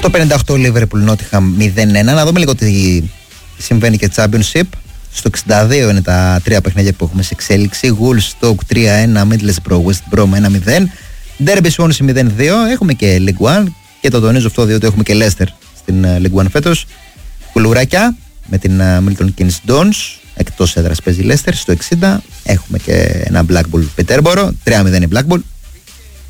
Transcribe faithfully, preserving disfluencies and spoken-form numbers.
Στο πενήντα οκτώ Liverpool Nottingham μηδέν ένα. Να δούμε λίγο τι συμβαίνει και Championship. Στο εξήντα δύο είναι τα τρία παιχνίδια που έχουμε σε εξέλιξη. Wolves Stoke τρία ένα, Middlesbrough West Brom ένα μηδέν, Derby Swansea μηδέν δύο. Έχουμε και League One και το τονίζω αυτό διότι έχουμε και Leicester στην League One φέτος. Κουλουράκια με την Milton Keynes Dons. Εκτός έδρας παίζει Leicester. Στο εξήντα έχουμε και ένα Blackpool Peterborough τρία μηδέn η Blackpool.